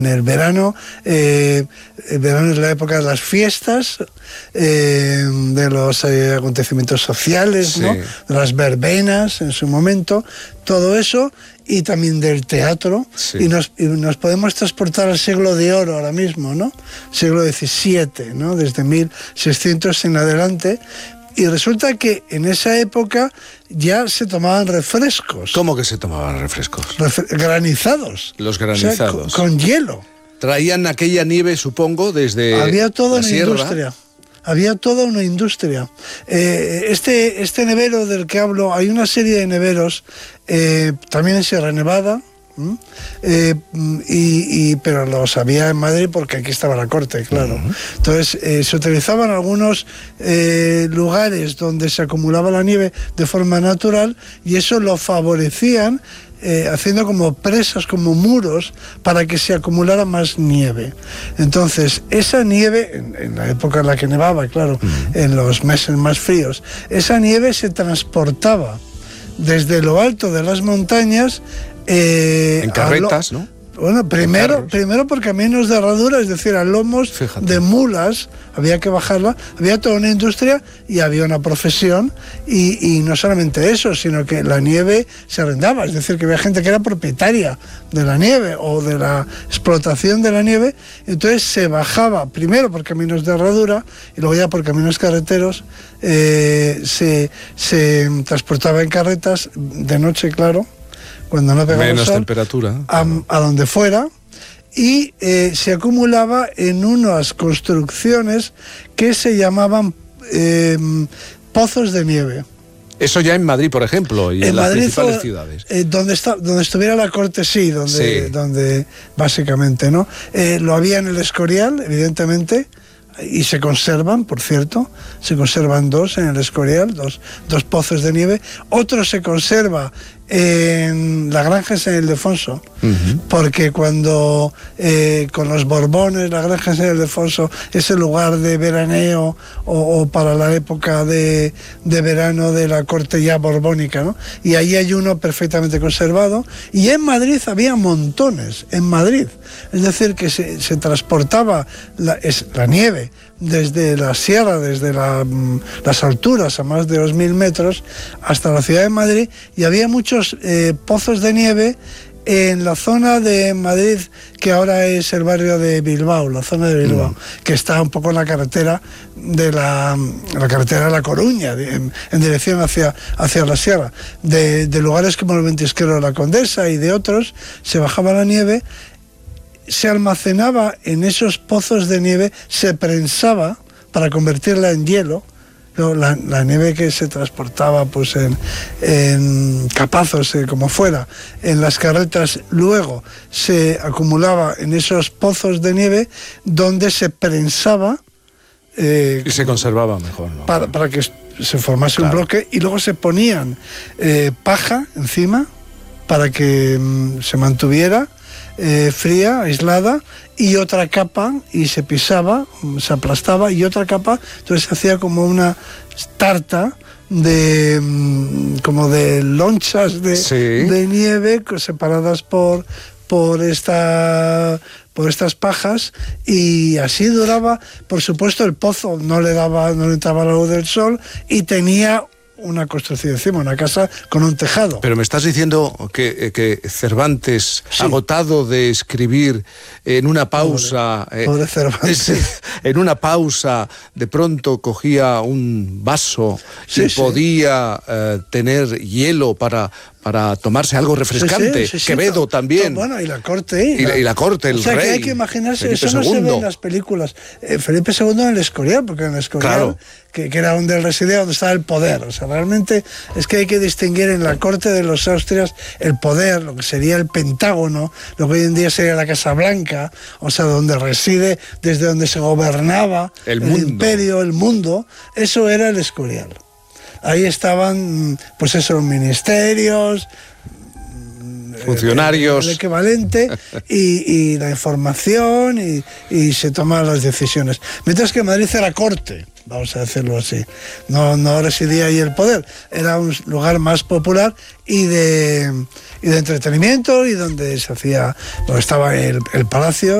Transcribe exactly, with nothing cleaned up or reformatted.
En el verano, eh, el verano es la época de las fiestas, eh, de los eh, acontecimientos sociales, sí. ¿no? De las verbenas en su momento, todo eso, y también del teatro, sí. y, nos, y nos podemos transportar al siglo de oro ahora mismo, ¿no? Siglo diecisiete, ¿no? Desde mil seiscientos en adelante. Y resulta que en esa época ya se tomaban refrescos. ¿Cómo que se tomaban refrescos? Refre- granizados. Los granizados. O sea, con, con hielo. Traían aquella nieve, supongo, desde Había toda la una sierra. industria. Había toda una industria. Eh, este, este nevero del que hablo, hay una serie de neveros, eh, también en Sierra Nevada, ¿Mm? Eh, y, y, pero los había en Madrid porque aquí estaba la corte, claro. Uh-huh. Entonces eh, se utilizaban algunos eh, lugares donde se acumulaba la nieve de forma natural y eso lo favorecían eh, haciendo como presas, como muros para que se acumulara más nieve. Entonces esa nieve, en, en la época en la que nevaba, claro, uh-huh. en los meses más fríos, esa nieve se transportaba desde lo alto de las montañas. Eh, en carretas, lo, ¿no? Bueno, primero, primero por caminos de herradura, es decir, a lomos Fíjate. de mulas, había que bajarla, había toda una industria y había una profesión, y, y no solamente eso, sino que la nieve se arrendaba, es decir, que había gente que era propietaria de la nieve o de la explotación de la nieve, entonces se bajaba primero por caminos de herradura y luego ya por caminos carreteros, eh, se, se transportaba en carretas, de noche, claro, cuando no pegaba menos el sol, temperatura, a, a donde fuera, y eh, se acumulaba en unas construcciones que se llamaban eh, pozos de nieve. Eso ya en Madrid, por ejemplo, y en, en las Madrid, principales o, ciudades. Eh, donde, está, donde estuviera la corte, sí, donde, sí. donde básicamente, ¿no? Eh, lo había en el Escorial, evidentemente, y se conservan, por cierto, se conservan dos en el Escorial, dos, dos pozos de nieve. Otro se conserva en la Granja San Ildefonso, uh-huh. porque cuando eh, con los Borbones, la Granja San Ildefonso es el lugar de veraneo o, o para la época de, de verano de la corte ya borbónica, ¿no? Y ahí hay uno perfectamente conservado, y en Madrid había montones, en Madrid, es decir, que se, se transportaba la, es, la nieve desde la sierra, desde la, las alturas a más de dos mil metros hasta la ciudad de Madrid, y había muchos eh, pozos de nieve en la zona de Madrid que ahora es el barrio de Bilbao, la zona de Bilbao, mm. que está un poco en la carretera de la, la carretera de La Coruña, de, en, en dirección hacia, hacia la sierra. De, de lugares como el Ventisquero de la Condesa y de otros, se bajaba la nieve, se almacenaba en esos pozos de nieve, se prensaba para convertirla en hielo. La, la nieve que se transportaba pues en, en capazos, eh, como fuera, en las carretas, luego se acumulaba en esos pozos de nieve donde se prensaba eh, y se conservaba mejor, ¿no? para, para que se formase claro. un bloque, y luego se ponían eh, paja encima para que mm, se mantuviera Eh, fría, aislada, y otra capa, y se pisaba, se aplastaba, y otra capa, entonces se hacía como una tarta de como de lonchas de, sí. de nieve separadas por por esta por estas pajas, y así duraba. Por supuesto, el pozo no le daba no le entraba la luz del sol, y tenía una construcción encima, una casa con un tejado. Pero me estás diciendo que, que Cervantes, sí. agotado de escribir, en una pausa... Pobre, pobre Cervantes. Eh, en una pausa, de pronto cogía un vaso sí, y sí. podía eh, tener hielo para, para tomarse algo refrescante. Sí, sí, sí, Quevedo sí, también. Bueno, y la corte. Y, y, la, y la corte, el o sea, rey. Que hay que imaginarse, Felipe eso no segundo. Se ve en las películas. Eh, Felipe segundo en el Escorial, porque en el Escorial, claro. que, que era donde él residía, donde estaba el poder. O sea, realmente es que hay que distinguir en la corte de los Austrias el poder, lo que sería el Pentágono, lo que hoy en día sería la Casa Blanca, o sea, donde reside, desde donde se gobernaba el, el imperio, el mundo. Eso era el Escorial. Ahí estaban, pues esos ministerios, funcionarios, el, el equivalente, y, y la información, y, y se toman las decisiones. Mientras que Madrid era corte. vamos a decirlo así. No, no residía ahí el poder, era un lugar más popular y de, y de entretenimiento, y donde se hacía, donde estaba el, el palacio.